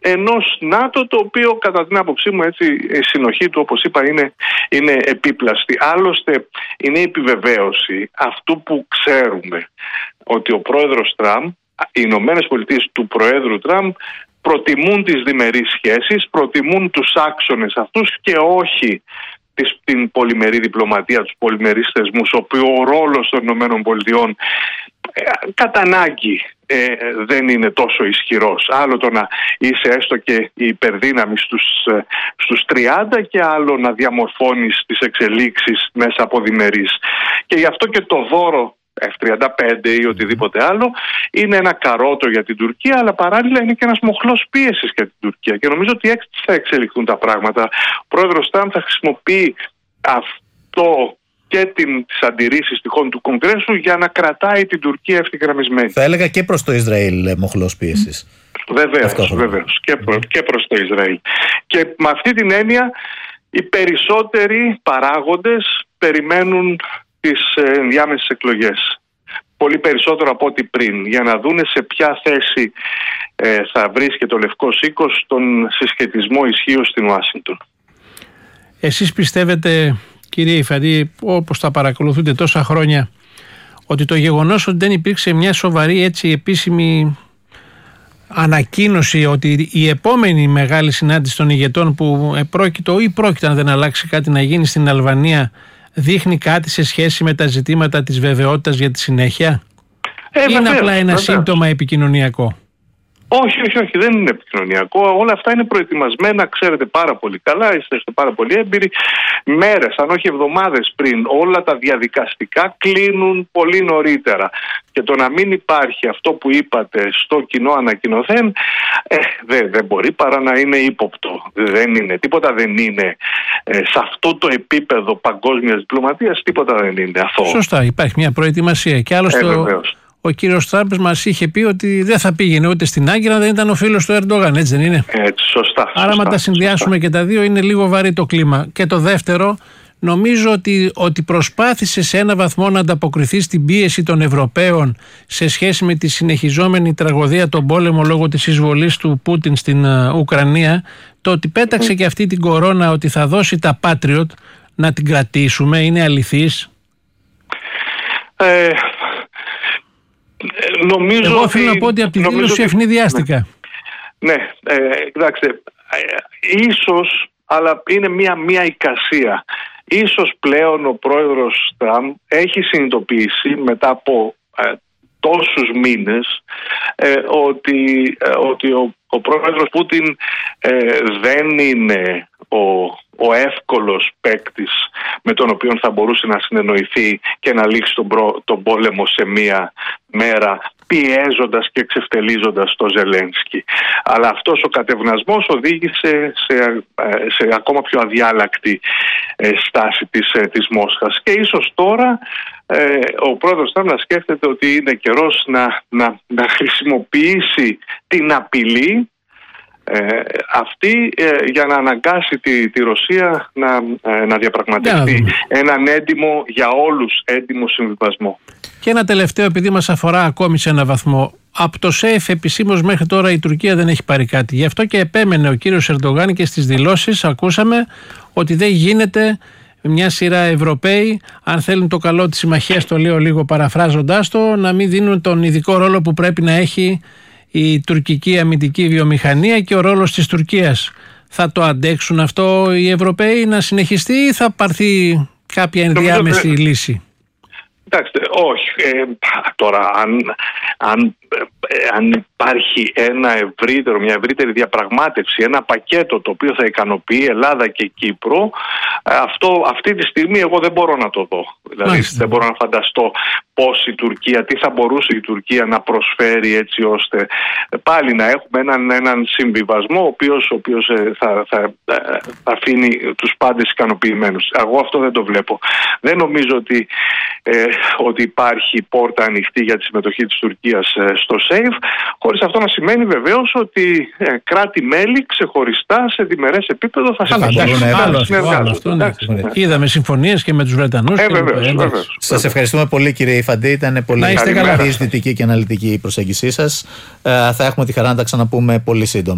ενός ΝΑΤΟ, το οποίο κατά την άποψή μου, έτσι, η συνοχή του, όπως είπα, είναι επίπλαστη. Άλλωστε είναι η επιβεβαίωση αυτού που ξέρουμε, ότι ο πρόεδρος Τραμπ, οι Ηνωμένες Πολιτείες του Προέδρου Τραμπ προτιμούν τις διμερείς σχέσεις, προτιμούν τους άξονες αυτούς και όχι την πολυμερή διπλωματία, τους πολυμερείς θεσμούς, όπου ο ρόλος των Ηνωμένων Πολιτειών κατά ανάγκη δεν είναι τόσο ισχυρός. Άλλο το να είσαι έστω και η υπερδύναμη στους 30 και άλλο να διαμορφώνεις τις εξελίξεις μέσα από διμερείς. Και γι' αυτό και το δώρο F-35 ή οτιδήποτε άλλο είναι ένα καρότο για την Τουρκία, αλλά παράλληλα είναι και ένας μοχλός πίεσης για την Τουρκία. Και νομίζω ότι έτσι θα εξελιχθούν τα πράγματα. Ο πρόεδρος Τραμπ θα χρησιμοποιεί αυτό και τις αντιρρήσεις τυχόν του Κογκρέσου για να κρατάει την Τουρκία ευθυγραμμισμένη. Θα έλεγα και προς το Ισραήλ μοχλός πίεσης. Βεβαίως. Και προς το Ισραήλ. Και με αυτή την έννοια οι περισσότεροι παράγοντες περιμένουν τις ενδιάμεσες εκλογές. Πολύ περισσότερο από ό,τι πριν, για να δούνε σε ποια θέση θα βρίσκεται ο Λευκός Οίκος στον συσχετισμό ισχύως στην Ουάσιγκτον. Εσείς πιστεύετε, κύριε Ιφαντή, όπως τα παρακολουθούνται τόσα χρόνια, ότι το γεγονός ότι δεν υπήρξε μια σοβαρή έτσι επίσημη ανακοίνωση ότι η επόμενη μεγάλη συνάντηση των ηγετών που πρόκειται αν δεν αλλάξει κάτι να γίνει στην Αλβανία, δείχνει κάτι σε σχέση με τα ζητήματα της βεβαιότητας για τη συνέχεια? Είναι απλά ένα σύμπτωμα επικοινωνιακό? Όχι, δεν είναι επικοινωνιακό. Όλα αυτά είναι προετοιμασμένα, ξέρετε πάρα πολύ καλά, είστε πάρα πολύ έμπειροι. Μέρες, αν όχι εβδομάδες πριν, όλα τα διαδικαστικά κλείνουν πολύ νωρίτερα. Και το να μην υπάρχει αυτό που είπατε στο κοινό ανακοινωθέν, δεν μπορεί παρά να είναι ύποπτο. Τίποτα δεν είναι σε αυτό το επίπεδο παγκόσμιας διπλωματίας, τίποτα δεν είναι αυτό. Σωστά, υπάρχει μια προετοιμασία. Και άλλωστε ο κύριος Τραμπ μας είχε πει ότι δεν θα πήγαινε ούτε στην Άγκυρα αν δεν ήταν ο φίλος του Ερντογάν, έτσι δεν είναι? Έτσι, σωστά. Άρα, άμα τα συνδυάσουμε και τα δύο, είναι λίγο βαρύ το κλίμα. Και το δεύτερο, νομίζω ότι προσπάθησε σε ένα βαθμό να ανταποκριθεί στην πίεση των Ευρωπαίων σε σχέση με τη συνεχιζόμενη τραγωδία, τον πόλεμο λόγω της εισβολής του Πούτιν στην Ουκρανία. Το ότι πέταξε και αυτή την κορώνα ότι θα δώσει τα Patriot, να την κρατήσουμε, είναι αληθής? Εγώ οφείλω να πω ότι από τη δήλωση ευνηδιάστηκα. Ναι, κοιτάξτε, ίσως, αλλά είναι μια εικασία. Ίσως πλέον ο πρόεδρος Τραμπ έχει συνειδητοποιήσει μετά από τόσους μήνες ότι ο πρόεδρος Πούτιν δεν είναι ο εύκολος παίκτης με τον οποίο θα μπορούσε να συνεννοηθεί και να λήξει τον πόλεμο σε μία μέρα, πιέζοντας και εξευτελίζοντας το Ζελένσκι. Αλλά αυτός ο κατευνασμός οδήγησε σε ακόμα πιο αδιάλακτη στάση της Μόσχας. Και ίσως τώρα ο πρόεδρος Τραμπ να σκέφτεται ότι είναι καιρός να χρησιμοποιήσει την απειλή αυτή για να αναγκάσει τη Ρωσία να διαπραγματευτεί έναν έντιμο, για όλους έντιμο συμβιβασμό. Και ένα τελευταίο, επειδή μας αφορά ακόμη σε ένα βαθμό. Από το ΣΕΙΦ επισήμως μέχρι τώρα η Τουρκία δεν έχει πάρει κάτι. Γι' αυτό και επέμενε ο κύριος Ερντογάν και στις δηλώσεις ακούσαμε ότι δεν γίνεται μια σειρά Ευρωπαίοι, αν θέλουν το καλό της συμμαχίας, το λέω λίγο παραφράζοντάς το, να μην δίνουν τον ειδικό ρόλο που πρέπει να έχει η τουρκική αμυντική βιομηχανία και ο ρόλος της Τουρκίας. Θα το αντέξουν αυτό οι Ευρωπαίοι να συνεχιστεί ή θα πάρθει κάποια ενδιάμεση λύση? Κοιτάξτε, όχι. Τώρα, αν υπάρχει μια ευρύτερη διαπραγμάτευση, ένα πακέτο το οποίο θα ικανοποιεί Ελλάδα και Κύπρο, αυτή τη στιγμή εγώ δεν μπορώ να το δω. Δηλαδή δεν μπορώ να φανταστώ τι θα μπορούσε η Τουρκία να προσφέρει έτσι ώστε πάλι να έχουμε έναν συμβιβασμό ο οποίος θα αφήνει τους πάντες ικανοποιημένους. Εγώ αυτό δεν το βλέπω. Δεν νομίζω ότι υπάρχει πόρτα ανοιχτή για τη συμμετοχή της Τουρκίας στο ΣΕΙΦ, χωρίς αυτό να σημαίνει βεβαίως ότι κράτη-μέλη ξεχωριστά σε διμερές επίπεδο θα συνεργάζονται. Είδαμε συμφωνίες και με τους Βρετανούς. Σας ευχαριστούμε πολύ, κύριε Ιφαντή. Ήταν πολύ αισθητική και αναλυτική η προσέγγισή σας. Θα έχουμε τη χαρά να τα ξαναπούμε πολύ σύντομα.